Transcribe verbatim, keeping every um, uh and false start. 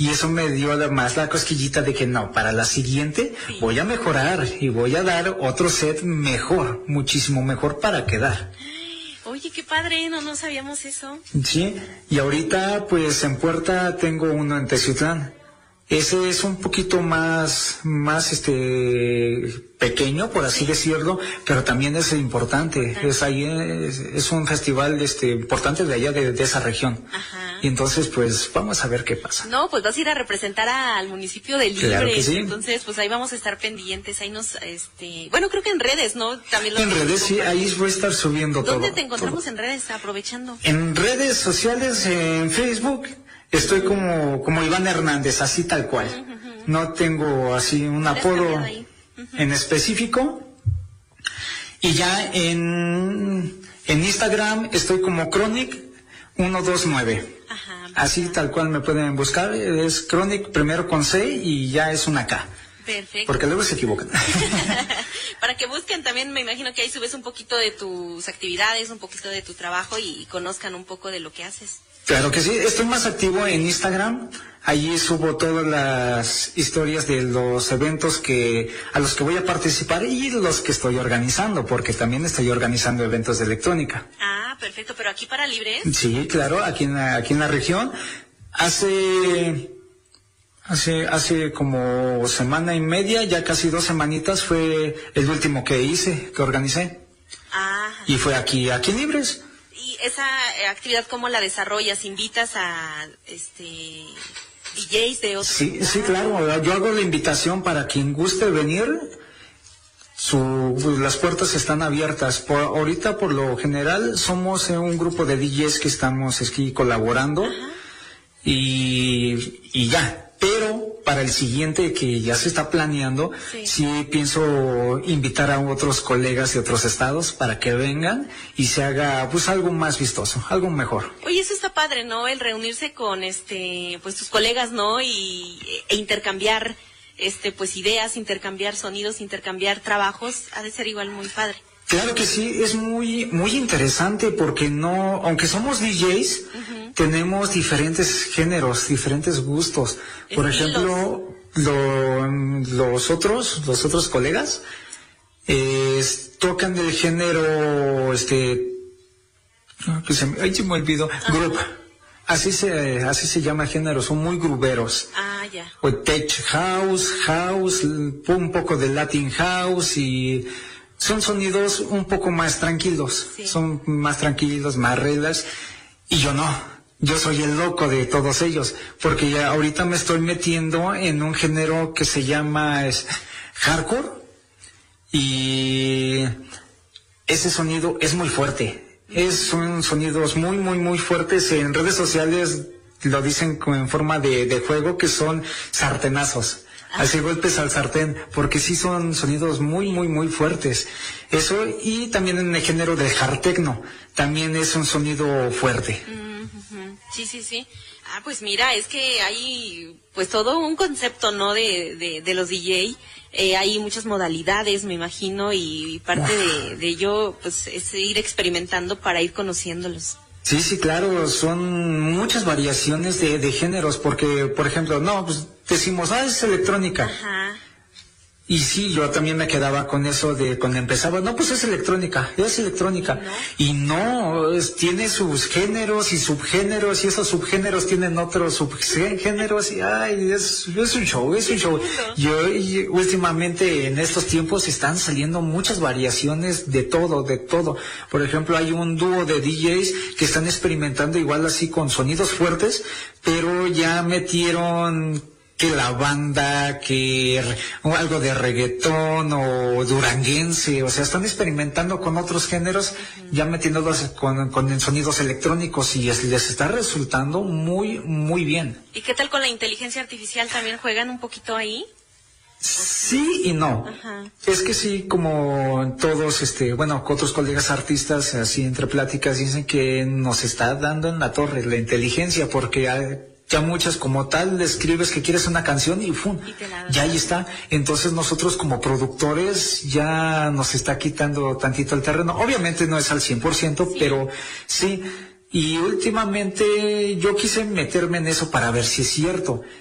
y eso me dio además la cosquillita de que no, para la siguiente sí. voy a mejorar y voy a dar otro set mejor, muchísimo mejor para quedar. Oye, qué padre, no, no sabíamos eso. Sí, y ahorita pues en puerta tengo uno en Teciutlán. Ese es un poquito más, más este, pequeño, por así sí. decirlo, pero también es importante. Ajá. Es ahí, es, es un festival, este, importante de allá, de, de esa región. Ajá. Y entonces, pues, vamos a ver qué pasa. No, pues vas a ir a representar al municipio de Libres. Claro que sí. Entonces, pues ahí vamos a estar pendientes, ahí nos, este, bueno, creo que en redes, ¿no? También lo En redes, sí, ahí voy a estar subiendo ¿Dónde todo. ¿Dónde te encontramos todo. en redes, aprovechando? En redes sociales, en Facebook. Estoy como como Iván Hernández, así tal cual. Uh-huh. No tengo así un apodo uh-huh. en específico. Y ya en en Instagram estoy como Chronic ciento veintinueve. Ajá, así tal cual me pueden buscar. Es Chronic primero con C y ya es una K. Perfecto. Porque luego se equivocan. Para que busquen también, me imagino que ahí subes un poquito de tus actividades, un poquito de tu trabajo y, y conozcan un poco de lo que haces. Claro que sí, estoy más activo en Instagram, allí subo todas las historias de los eventos que a los que voy a participar y los que estoy organizando, porque también estoy organizando eventos de electrónica. Ah, perfecto, pero aquí para Libres. Sí, claro, aquí en la, aquí en la región. Hace, hace, hace como semana y media, ya casi dos semanitas fue el último que hice, que organicé. Ah. Y fue aquí, aquí en Libres. ¿Y esa actividad cómo la desarrollas? ¿Invitas a este D Js de otros? Sí, sí, claro. Yo hago la invitación para quien guste venir. Su, pues, las puertas están abiertas. Por, ahorita, por lo general, somos un grupo de D Js que estamos aquí colaborando. Ajá. y y ya. Pero para el siguiente que ya se está planeando, sí. sí pienso invitar a otros colegas de otros estados para que vengan y se haga pues algo más vistoso, algo mejor. Oye, eso está padre, ¿no? El reunirse con este pues tus colegas, ¿no? Y e intercambiar este pues ideas, intercambiar sonidos, intercambiar trabajos, ha de ser igual muy padre. Claro que sí, es muy muy interesante porque no, aunque somos D Js, uh-huh. tenemos diferentes géneros, diferentes gustos. Por Estilos. ejemplo, lo, los otros, los otros colegas eh, tocan del género, este, pues se me, ay, se me olvidó, uh-huh. group. Así se, así se llama el género, son muy gruberos. Ah, ya. O tech house, house, un poco de Latin house y son sonidos un poco más tranquilos, sí. son más tranquilos, más relax, y yo no, yo soy el loco de todos ellos, porque ya ahorita me estoy metiendo en un género que se llama es, hardcore, y ese sonido es muy fuerte, es, son sonidos muy, muy, muy fuertes. En redes sociales lo dicen en forma de, de juego, que son sartenazos. Así golpes al sartén, porque sí son sonidos muy, muy, muy fuertes. Eso, y también en el género del hard techno, también es un sonido fuerte. Uh-huh. Sí, sí, sí. Ah, pues mira, es que hay pues todo un concepto, ¿no? De, de, de los D J. Eh, hay muchas modalidades, me imagino, y parte de, de ello, pues, es ir experimentando para ir conociéndolos. Sí, sí, claro, son muchas variaciones de, de géneros, porque, por ejemplo, no, pues decimos, ah, es electrónica. Ajá. Y sí, yo también me quedaba con eso de cuando empezaba, no, pues es electrónica, es electrónica. ¿No? Y no, es, tiene sus géneros y subgéneros, y esos subgéneros tienen otros subgéneros, y ay, es, es un show, es un show. Yo, y últimamente en estos tiempos están saliendo muchas variaciones de todo, de todo. Por ejemplo, hay un dúo de D Js que están experimentando igual así con sonidos fuertes, pero ya metieron que la banda, que o algo de reggaetón o duranguense, o sea, están experimentando con otros géneros, uh-huh. ya metiéndolos con, con sonidos electrónicos, y es, les está resultando muy, muy bien. ¿Y qué tal con la inteligencia artificial? ¿También juegan un poquito ahí? Sí y no. Ajá. Es que sí, como todos, este, bueno, otros colegas artistas, así entre pláticas, dicen que nos está dando en la torre la inteligencia, porque hay, ya muchas como tal, le escribes que quieres una canción y ¡fum! Y ya ahí está. Entonces nosotros como productores ya nos está quitando tantito el terreno. Obviamente no es al cien por ciento, sí. pero sí. Y últimamente yo quise meterme en eso para ver si es cierto.